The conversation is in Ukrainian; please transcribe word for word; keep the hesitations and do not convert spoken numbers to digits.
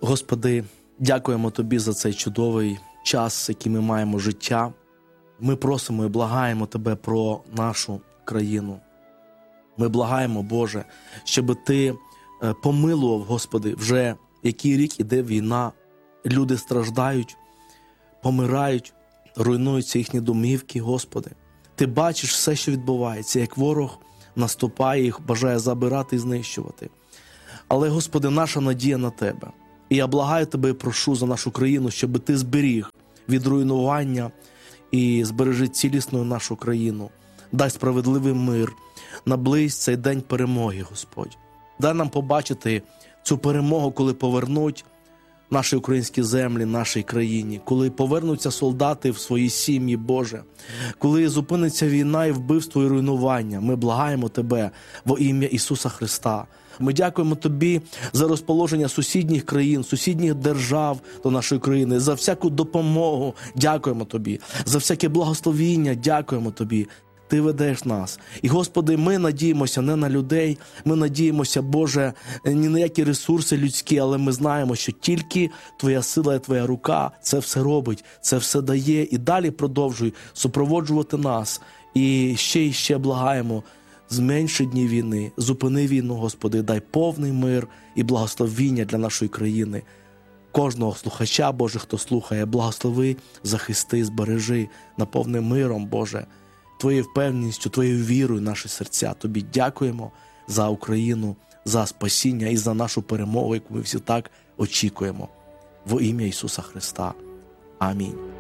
Господи, дякуємо Тобі за цей чудовий час, який ми маємо життя. Ми просимо і благаємо Тебе про нашу країну. Ми благаємо, Боже, щоб Ти помилував, Господи, вже який рік іде війна, люди страждають, помирають, руйнуються їхні домівки, Господи. Ти бачиш все, що відбувається, як ворог наступає, їх бажає забирати і знищувати. Але, Господи, наша надія на Тебе. І я благаю Тебе і прошу за нашу країну, щоб Ти зберіг від руйнування і збережи цілісною нашу країну. Дай справедливий мир, наблизь цей день перемоги, Господь. Дай нам побачити цю перемогу, коли повернуть наші українські землі, нашій країні, коли повернуться солдати в свої сім'ї, Боже, коли зупиниться війна і вбивство і руйнування. Ми благаємо Тебе во ім'я Ісуса Христа. Ми дякуємо Тобі за розположення сусідніх країн, сусідніх держав до нашої країни, за всяку допомогу. Дякуємо Тобі, за всяке благословіння. Дякуємо Тобі. Ти ведеш нас. І, Господи, ми надіємося не на людей, ми надіємося, Боже, ні на які ресурси людські, але ми знаємо, що тільки Твоя сила і Твоя рука це все робить, це все дає. І далі продовжуй супроводжувати нас. І ще і ще благаємо, зменши дні війни, зупини війну, Господи, дай повний мир і благословіння для нашої країни. Кожного слухача, Боже, хто слухає, благослови, захисти, збережи, наповни миром, Боже, Твоєю впевненістю, Твоєю вірою наші серця. Тобі дякуємо за Україну, за спасіння і за нашу перемогу, яку ми всі так очікуємо. Во ім'я Ісуса Христа. Амінь.